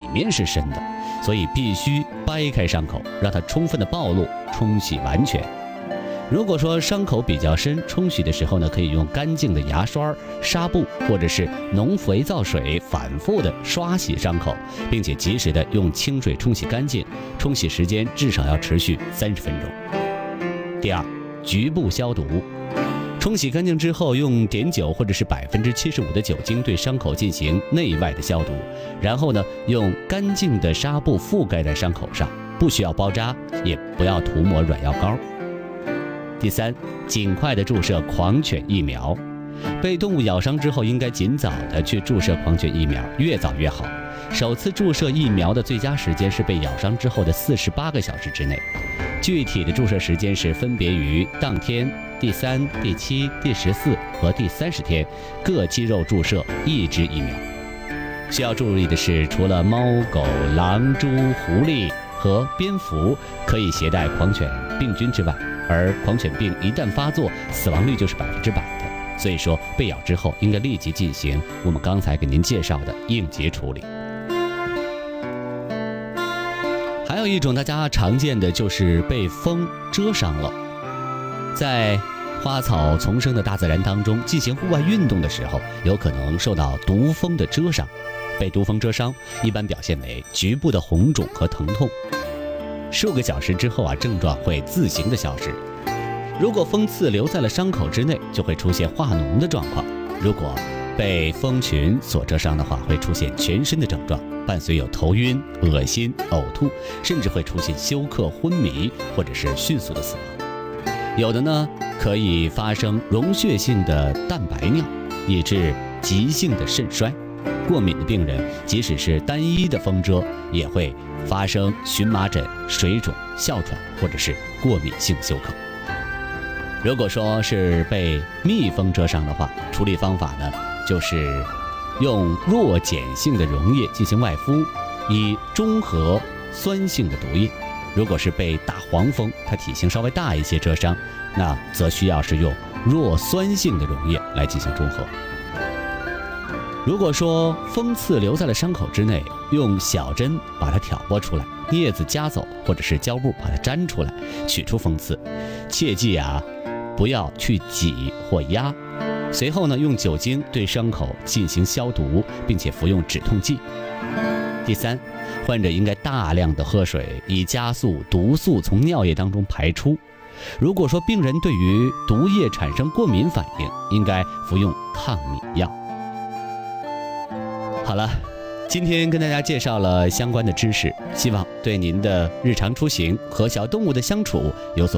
面是深的，所以必须掰开伤口，让它充分的暴露，冲洗完全。如果说伤口比较深，冲洗的时候呢，可以用干净的牙刷、纱布或者是浓肥皂水反复的刷洗伤口，并且及时的用清水冲洗干净，冲洗时间至少要持续30分钟。第二，局部消毒。冲洗干净之后，用碘酒或者是75%的酒精对伤口进行内外的消毒，然后呢，用干净的纱布覆盖在伤口上，不需要包扎，也不要涂抹软药膏。第三，尽快的注射狂犬疫苗。被动物咬伤之后，应该尽早的去注射狂犬疫苗，越早越好。首次注射疫苗的最佳时间是被咬伤之后的48个小时之内，具体的注射时间是分别于当天、第3、第7、第14和第30天各肌肉注射1支疫苗。需要注意的是，除了猫、狗、狼、猪、狐狸和蝙蝠可以携带狂犬病菌之外，而狂犬病一旦发作，死亡率就是100%的。所以说，被咬之后应该立即进行我们刚才给您介绍的应急处理。还有一种大家常见的就是被风蛰伤了。在花草丛生的大自然当中进行户外运动的时候，有可能受到毒蜂的蛰伤。被毒蜂蛰伤一般表现为局部的红肿和疼痛，数个小时之后症状会自行的消失。如果蜂刺留在了伤口之内，就会出现化脓的状况。如果被蜂群所蛰伤的话，会出现全身的症状，伴随有头晕、恶心、呕吐，甚至会出现休克、昏迷或者是迅速的死亡。有的呢，可以发生溶血性的蛋白尿，以致急性的肾衰。过敏的病人，即使是单一的蜂蛰，也会发生荨麻疹、水肿、哮喘或者是过敏性休克。如果说是被蜜蜂蛰伤的话，处理方法呢，就是用弱碱性的溶液进行外敷，以中和酸性的毒液。如果是被大黄蜂，它体型稍微大一些蛰伤，那则需要是用弱酸性的溶液来进行中和。如果说蜂刺留在了伤口之内，用小针把它挑拨出来，镊子夹走，或者是胶布把它粘出来，取出蜂刺。切记不要去挤或压。随后呢，用酒精对伤口进行消毒，并且服用止痛剂。第三，患者应该大量的喝水，以加速毒素从尿液当中排出。如果说病人对于毒液产生过敏反应，应该服用抗敏药。好了，今天跟大家介绍了相关的知识，希望对您的日常出行和小动物的相处有所